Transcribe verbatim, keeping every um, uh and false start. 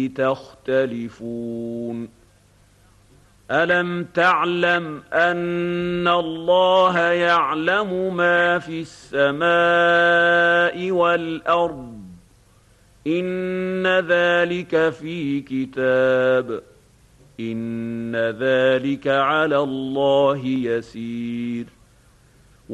تختلفون ألم تعلم أن الله يعلم ما في السماء والأرض إن ذلك في كتاب إن ذلك على الله يسير